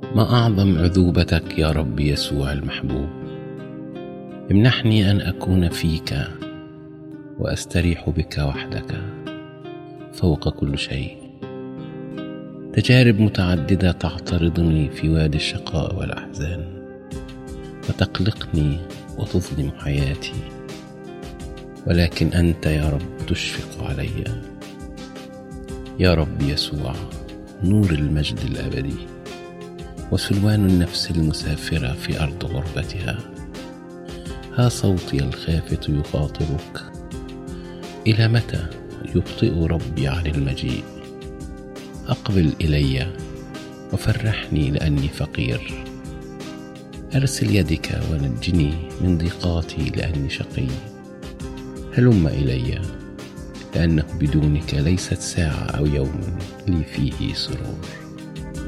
ما أعظم عذوبتك يا رب يسوع المحبوب. امنحني أن أكون فيك وأستريح بك وحدك فوق كل شيء. تجارب متعددة تعترضني في وادي الشقاء والأحزان وتقلقني وتظلم حياتي، ولكن أنت يا رب تشفق علي. يا رب يسوع، نور المجد الأبدي وسلوان النفس المسافرة في أرض غربتها، ها صوتي الخافت يخاطبك. إلى متى يبطئ ربي عن المجيء؟ أقبل إلي وفرحني لأني فقير. أرسل يدك ونجني من ضيقاتي لأني شقي. هلم إلي لأنه بدونك ليست ساعة أو يوم لي فيه سرور.